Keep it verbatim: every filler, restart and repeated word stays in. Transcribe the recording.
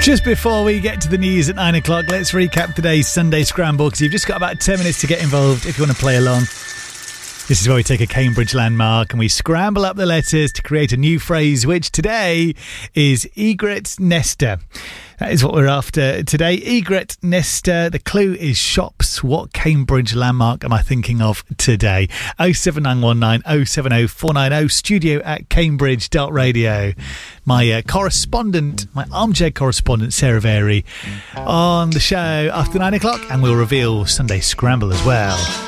Just before we get to the news at nine o'clock, let's recap today's Sunday Scramble, because you've just got about ten minutes to get involved if you want to play along. This is where we take a Cambridge landmark and we scramble up the letters to create a new phrase, which today is egret nester. That is what we're after today. Egret nester. The clue is shops. What Cambridge landmark am I thinking of today? oh seven nine one nine oh seven oh four nine oh, studio at cambridge dot radio. My uh, correspondent, my armchair correspondent, Sarah Very, on the show after nine o'clock, and we'll reveal Sunday Scramble as well.